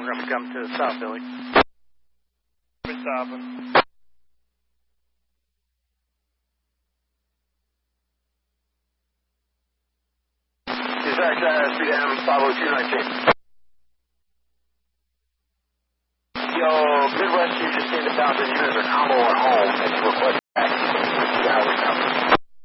We're going to come to South Philly. We're stopping. Dispatch, CDM 50219. Yo, Midwest, you just need to bounce in. You guys are combo at home and you request back.